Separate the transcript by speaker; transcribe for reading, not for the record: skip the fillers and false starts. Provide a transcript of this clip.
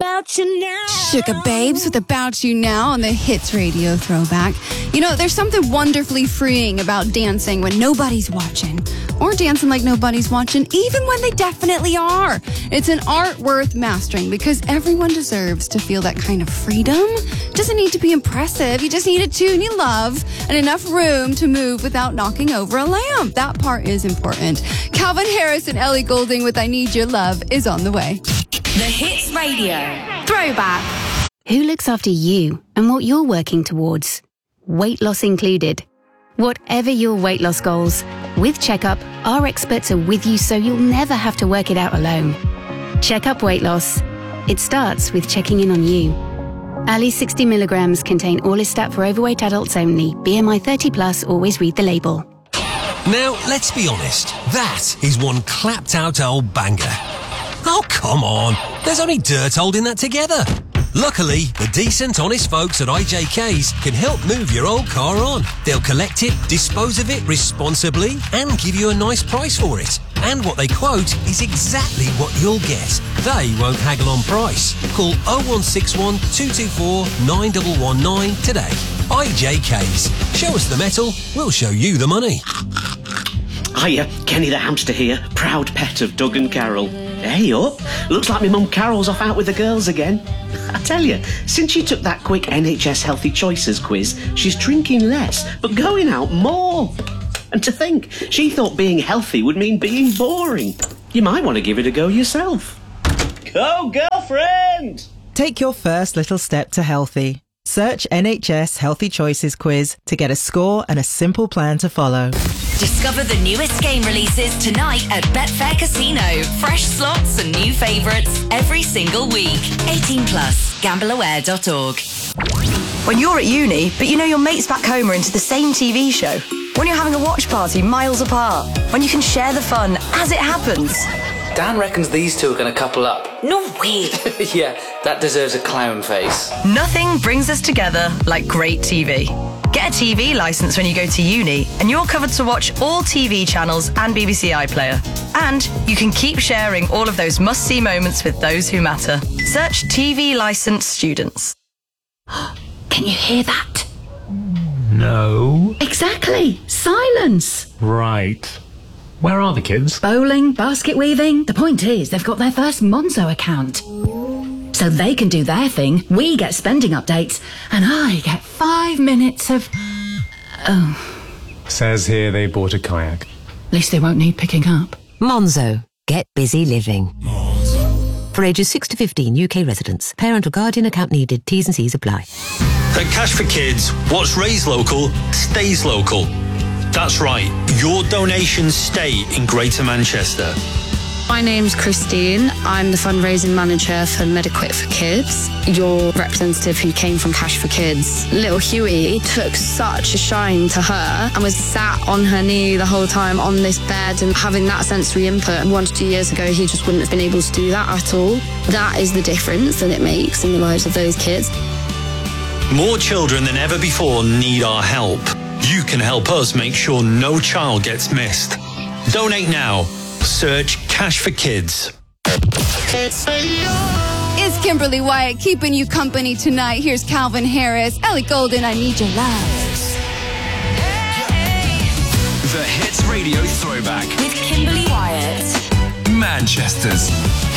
Speaker 1: About You Now.
Speaker 2: Sugar Babes with About You Now on the Hits Radio Throwback. You know, there's something wonderfully freeing about dancing when nobody's watching. Or dancing like nobody's watching, even when they definitely are. It's an art worth mastering because everyone deserves to feel that kind of freedom. It doesn't need to be impressive. You just need a tune you love and enough room to move without knocking over a lamp. That part is important. Calvin Harris and Ellie Goulding with I Need Your Love is on the way.
Speaker 3: The Hits Radio
Speaker 2: Throwback.
Speaker 4: Who looks after you and what you're working towards? Weight loss included. Whatever your weight loss goals, with Checkup, our experts are with you so you'll never have to work it out alone. Checkup Weight Loss. It starts with checking in on you. Ali 60 milligrams contain Orlistat for overweight adults only. BMI 30 plus, always read the label.
Speaker 5: Now, let's be honest. That is one clapped out old banger. Oh, come on. There's only dirt holding that together. Luckily, the decent, honest folks at IJK's can help move your old car on. They'll collect it, dispose of it responsibly, and give you a nice price for it. And what they quote is exactly what you'll get. They won't haggle on price. Call 0161 224 9119 today. IJK's. Show us the metal, we'll show you the money.
Speaker 6: Hiya, Kenny the hamster here, proud pet of Doug and Carol. Hey up, looks like my mum Carol's off out with the girls again. I tell you, since she took that quick NHS Healthy Choices quiz, she's drinking less, but going out more. And to think, she thought being healthy would mean being boring. You might want to give it a go yourself. Go, girlfriend!
Speaker 7: Take your first little step to healthy. Search NHS Healthy Choices quiz to get a score and a simple plan to follow.
Speaker 3: Discover the newest game releases tonight at Betfair Casino. Fresh slots and new favourites every single week. 18 plus. Gambleaware.org.
Speaker 8: When you're at uni, but you know your mates back home are into the same TV show. When you're having a watch party miles apart. When you can share the fun as it happens.
Speaker 9: Dan reckons these two are going to couple up.
Speaker 8: No way.
Speaker 9: Yeah, that deserves a clown face.
Speaker 8: Nothing brings us together like great TV. Get a TV licence when you go to uni, and you're covered to watch all TV channels and BBC iPlayer. And you can keep sharing all of those must-see moments with those who matter. Search TV licensed students.
Speaker 10: Can you hear that?
Speaker 11: No.
Speaker 10: Exactly. Silence.
Speaker 11: Right. Where are the kids?
Speaker 10: Bowling, basket weaving. The point is, they've got their first Monzo account. So they can do their thing, we get spending updates, and I get 5 minutes of... Oh.
Speaker 11: Says here they bought a kayak.
Speaker 10: At least they won't need picking up.
Speaker 12: Monzo. Get busy living. For ages 6 to 15, UK residents. Parent or guardian account needed. T's and C's apply.
Speaker 13: At Cash for Kids, what's raised local stays local. That's right, your donations stay in Greater Manchester.
Speaker 14: My name's Christine. I'm the fundraising manager for MediQuit for Kids. Your representative who came from Cash for Kids, little Huey, took such a shine to her and was sat on her knee the whole time on this bed and having that sensory input. 1 to 2 years ago, he just wouldn't have been able to do that at all. That is the difference that it makes in the lives of those kids.
Speaker 13: More children than ever before need our help. You can help us make sure no child gets missed. Donate now. Search Cash for Kids.
Speaker 2: Is Kimberly Wyatt keeping you company tonight? Here's Calvin Harris, Ellie Goulding, I Need Your Love.
Speaker 15: The Hits Radio Throwback
Speaker 3: with Kimberly Wyatt.
Speaker 15: Manchester's